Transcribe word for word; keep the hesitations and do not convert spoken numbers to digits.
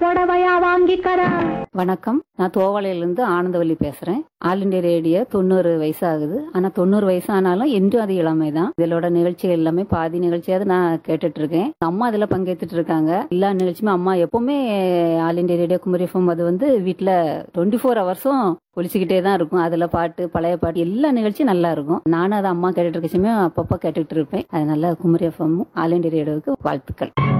புடவையா வாங்கிக்கற. வணக்கம், நான் தோவாளையிலிருந்து ஆனந்தவல்லி பேசுறேன். ஆல் இண்டியா ரேடியோ தொண்ணூறு வயசு ஆகுது. ஆனா தொண்ணூறு வயசு ஆனாலும் என்றும் அது இளமை தான். இதோட நிகழ்ச்சிகள் எல்லாமே பாதி நிகழ்ச்சியாவது நான் கேட்டுட்டு இருக்கேன். அம்மா இதுல பங்கேற்றுட்டு இருக்காங்க. எல்லா நிகழ்ச்சியுமே அம்மா எப்பவுமே all India radio Kumari FM அது வந்து வீட்டுல டுவெண்ட்டி ஃபோர் ஹவர்ஸும் ஒழிச்சுக்கிட்டே தான் இருக்கும். அதுல பாட்டு, பழைய பாட்டு, எல்லா நிகழ்ச்சியும் நல்லா இருக்கும். நானும் அதை அம்மா கேட்டுட்டு இருக்கச்சுமே அப்பப்போ கேட்டுட்டு இருப்பேன். அதனால குமரி எஃப்எம் ஆல் இண்டியா ரேடியோவுக்கு வாழ்த்துக்கள்.